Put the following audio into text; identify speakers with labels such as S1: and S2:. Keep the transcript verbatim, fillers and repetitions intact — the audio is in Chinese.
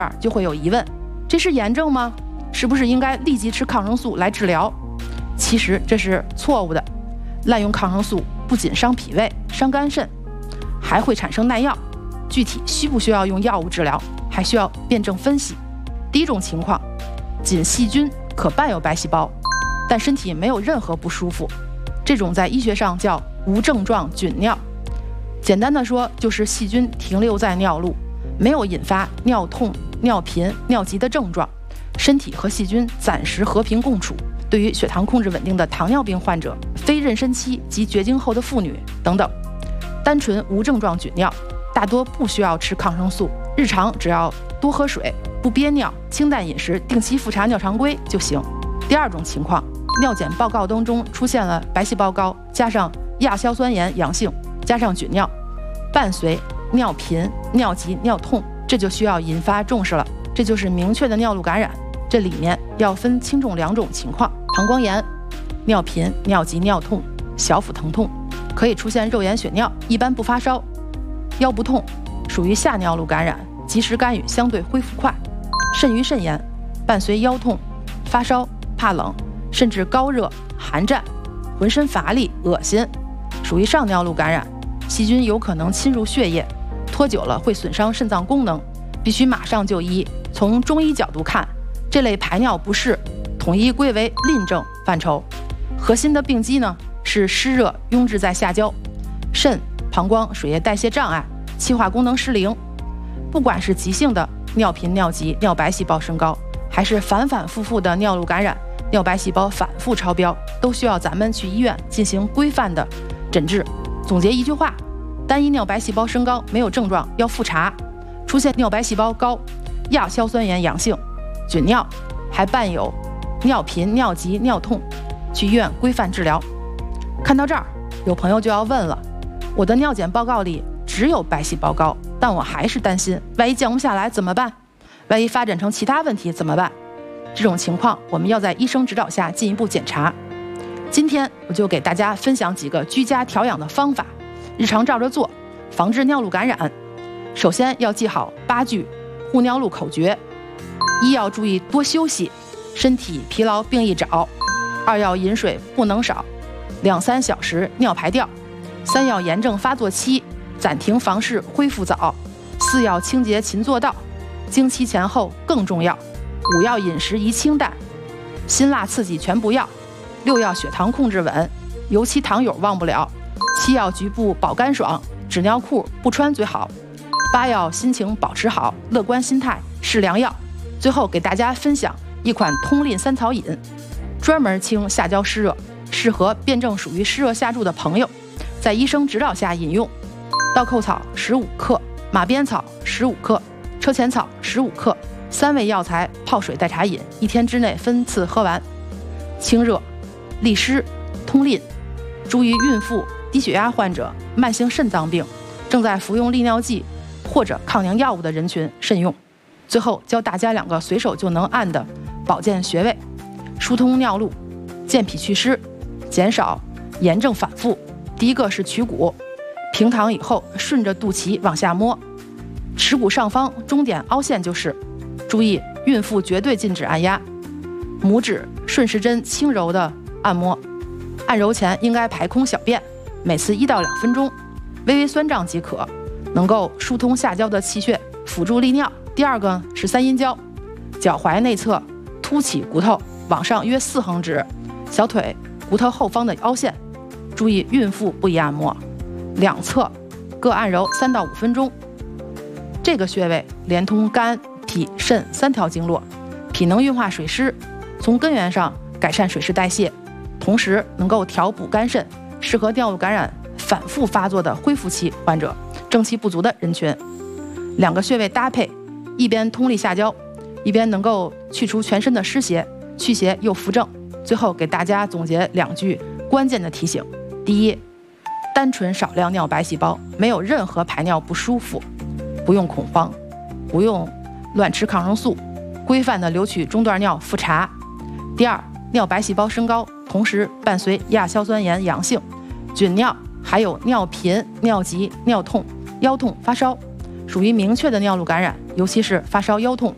S1: 就会有疑问：这是炎症吗？是不是应该立即吃抗生素来治疗？其实这是错误的。滥用抗生素不仅伤脾胃、伤肝肾，还会产生耐药。具体需不需要用药物治疗，还需要辩证分析。第一种情况，仅细菌可伴有白细胞，但身体没有任何不舒服，这种在医学上叫无症状菌尿。简单的说，就是细菌停留在尿路，没有引发尿痛、尿频、尿急的症状，身体和细菌暂时和平共处。对于血糖控制稳定的糖尿病患者、非妊娠期及绝经后的妇女等等，单纯无症状菌尿大多不需要吃抗生素，日常只要多喝水、不憋尿、清淡饮食、定期复查尿常规就行。第二种情况，尿检报告当中出现了白细胞高加上亚硝酸盐阳性加上菌尿，伴随尿频、尿急、尿痛，这就需要引发重视了，这就是明确的尿路感染。这里面要分轻重两种情况：膀胱炎、尿频、尿急、尿痛、小腹疼痛，可以出现肉眼血尿，一般不发烧；腰不痛，属于下尿路感染，及时干预相对恢复快；肾盂肾炎，伴随腰痛、发烧、怕冷，甚至高热、寒战、浑身乏力、恶心，属于上尿路感染，细菌有可能侵入血液，拖久了会损伤肾脏功能，必须马上就医。从中医角度看，这类排尿不适统一归为淋症范畴，核心的病机呢是湿热壅滞在下焦，肾、膀胱水液代谢障碍，气化功能失灵。不管是急性的尿频、尿急、尿白细胞升高，还是反反复复的尿路感染，尿白细胞反复超标，都需要咱们去医院进行规范的诊治。总结一句话：单一尿白细胞升高没有症状要复查，出现尿白细胞高、亚硝酸盐阳性、菌尿，还伴有尿频、尿急、尿痛，去医院规范治疗。看到这儿，有朋友就要问了：我的尿检报告里只有白细胞高，但我还是担心，万一降不下来怎么办？万一发展成其他问题怎么办？这种情况我们要在医生指导下进一步检查。今天我就给大家分享几个居家调养的方法，日常照着做，防治尿路感染。首先要记好八句护尿路口诀：一要注意多休息，身体疲劳病易找；二要饮水不能少，两三小时尿排掉；三要炎症发作期暂停房事恢复早；四要清洁勤做到，经期前后更重要；五要饮食宜清淡，辛辣刺激全不要；六要血糖控制稳，尤其糖友忘不了；七要局部保干爽，纸尿裤不穿最好；八要心情保持好，乐观心态是良药。最后给大家分享一款通淋三草饮，专门清下焦湿热，适合辩证属于湿热下注的朋友，在医生指导下饮用。倒扣草十五克，马鞭草十五克，车前草十五克，三味药材泡水代茶饮，一天之内分次喝完。清热、利湿、通淋，注意孕妇、低血压患者、慢性肾脏病、正在服用利尿剂或者抗凝药物的人群慎用。最后教大家两个随手就能按的保健穴位：疏通尿路、健脾祛湿、减少炎症反复。第一个是曲骨，平躺以后顺着肚脐往下摸，耻骨上方中点凹陷就是。注意孕妇绝对禁止按压，拇指顺时针轻柔的按摩，按揉前应该排空小便，每次一到两分钟，微微酸胀即可，能够疏通下焦的气血，辅助利尿。第二个是三阴交，脚踝内侧凸起骨头往上约四横指，小腿骨头后方的凹陷，注意孕妇不宜按摩，两侧各按揉三到五分钟。这个穴位连通肝、脾、肾三条经络，脾能运化水湿，从根源上改善水湿代谢，同时能够调补肝肾，适合尿路感染反复发作的恢复期患者、正气不足的人群。两个穴位搭配，一边通利下焦，一边能够去除全身的湿邪，祛邪又扶正。最后给大家总结两句关键的提醒：第一，单纯少量尿白细胞，没有任何排尿不舒服，不用恐慌，不用乱吃抗生素，规范的留取中段尿复查。第二，尿白细胞升高，同时伴随亚硝酸盐阳性、菌尿，还有尿频、尿急、尿痛、腰痛、发烧，属于明确的尿路感染，尤其是发烧、腰痛，